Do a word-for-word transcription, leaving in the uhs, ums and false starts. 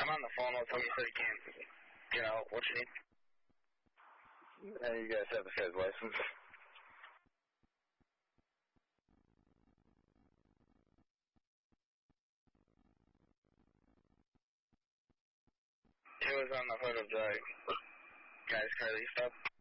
I'm on the phone. I'll tell you so you can't get out. What you need? And you guys have a Fed license? It was on the hood of the guy's car that you stopped.